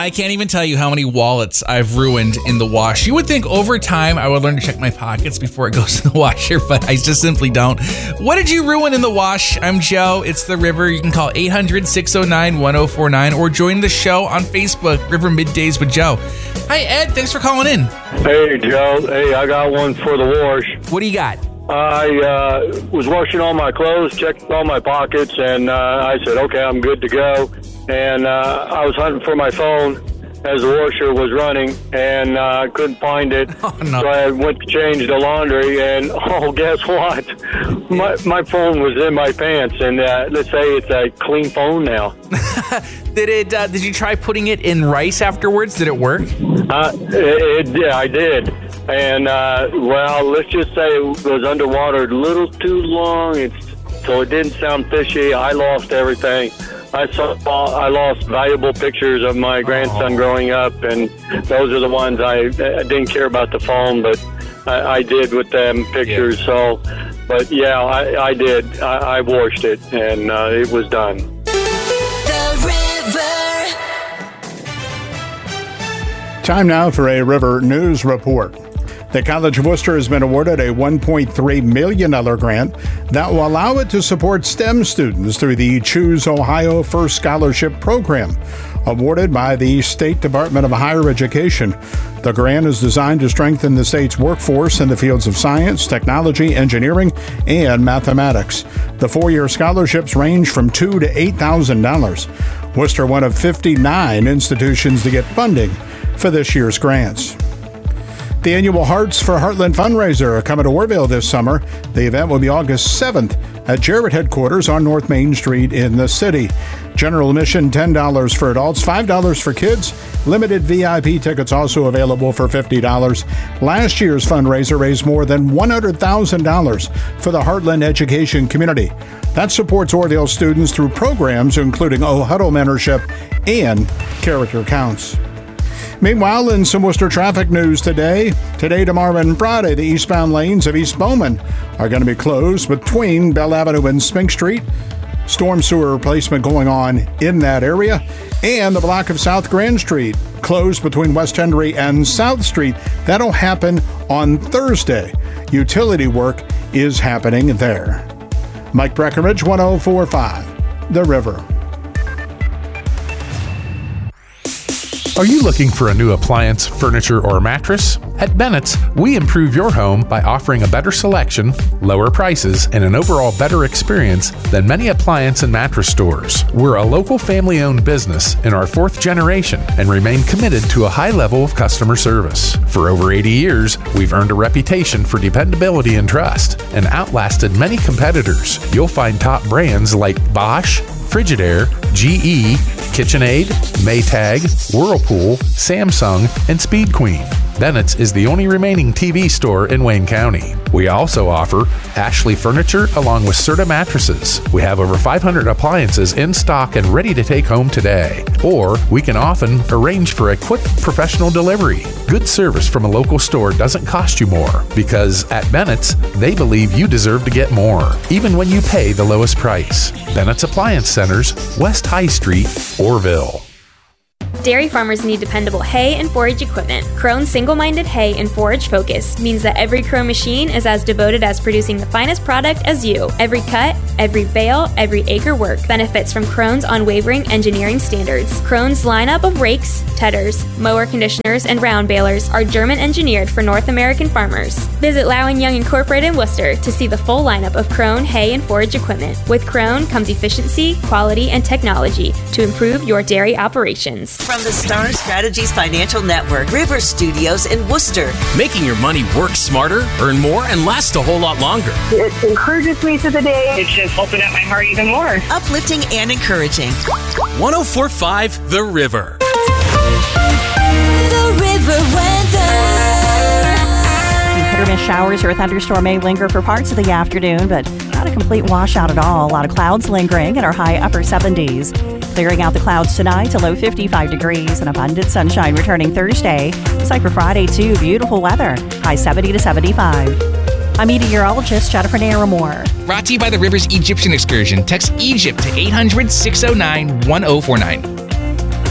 I can't even tell you how many wallets I've ruined in the wash. You would think over time I would learn to check my pockets before it goes in the washer, but I just simply don't. What did you ruin in the wash? I'm Joe. It's The River. You can call 800-609-1049 or join the show on Facebook, River Middays with Joe. Hi, Ed. Thanks for calling in. Hey, Joe. Hey, I got one for the wash. What do you got? I was washing all my clothes, checked all my pockets, and I said, okay, I'm good to go. And I was hunting for my phone as the washer was running, and I couldn't find it. Oh, no. So I went to change the laundry, and guess what? My phone was in my pants, and let's say it's a clean phone now. Did you try putting it in rice afterwards? Did it work? Yeah, I did. And, let's just say it was underwater a little too long, so it didn't sound fishy. I lost everything. I lost valuable pictures of my grandson growing up, and those are the ones I didn't care about the phone, but I did with them pictures. Yeah. So, but yeah, I did. I washed it, and it was done. The River. Time now for a River News Report. The College of Worcester has been awarded a $1.3 million grant that will allow it to support STEM students through the Choose Ohio First Scholarship Program, awarded by the State Department of Higher Education. The grant is designed to strengthen the state's workforce in the fields of science, technology, engineering, and mathematics. The 4-year scholarships range from $2,000 to $8,000. Worcester, one of 59 institutions to get funding for this year's grants. The annual Hearts for Heartland fundraiser are coming to Warville this summer. The event will be August 7th at Jarrett headquarters on North Main Street in the city. General admission $10 for adults, $5 for kids. Limited VIP tickets also available for $50. Last year's fundraiser raised more than $100,000 for the Heartland education community. That supports Orville students through programs including O-Huddle mentorship and Character Counts. Meanwhile, in some Worcester traffic news today, tomorrow, and Friday, the eastbound lanes of East Bowman are going to be closed between Bell Avenue and Spink Street. Storm sewer replacement going on in that area. And the block of South Grand Street closed between West Henry and South Street. That'll happen on Thursday. Utility work is happening there. Mike Breckenridge, 104.5, The River. Are you looking for a new appliance, furniture, or mattress? At Bennett's, we improve your home by offering a better selection, lower prices, and an overall better experience than many appliance and mattress stores. We're a local family-owned business in our 4th generation and remain committed to a high level of customer service. For over 80 years, we've earned a reputation for dependability and trust and outlasted many competitors. You'll find top brands like Bosch, Frigidaire, GE, KitchenAid, Maytag, Whirlpool, Samsung, and Speed Queen. Bennett's is the only remaining TV store in Wayne County. We also offer Ashley Furniture along with Serta Mattresses. We have over 500 appliances in stock and ready to take home today. Or we can often arrange for a quick professional delivery. Good service from a local store doesn't cost you more because at Bennett's, they believe you deserve to get more, even when you pay the lowest price. Bennett's Appliance Centers, West High Street, Orville. Dairy farmers need dependable hay and forage equipment. Krone's single-minded hay and forage focus means that every Krone machine is as devoted as producing the finest product as you. Every cut, every bale, every acre work benefits from Krone's unwavering engineering standards. Krone's lineup of rakes, tedders, mower conditioners, and round balers are German-engineered for North American farmers. Visit Lau & Young Incorporated in Worcester to see the full lineup of Krone hay and forage equipment. With Krone comes efficiency, quality, and technology to improve your dairy operations. From the Star Strategies Financial Network, River Studios in Worcester. Making your money work smarter, earn more, and last a whole lot longer. It encourages me through the day. It's just opened up my heart even more. Uplifting and encouraging. 104.5 The River. The River weather. Hit or miss showers or a thunderstorm may linger for parts of the afternoon, but not a complete washout at all. A lot of clouds lingering in our high upper 70s. Clearing out the clouds tonight to low 55 degrees and abundant sunshine returning Thursday. It's like for Friday, too. Beautiful weather. High 70 to 75. I'm meteorologist Jennifer Naramore. Brought to you by the River's Egyptian Excursion. Text Egypt to 800-609-1049.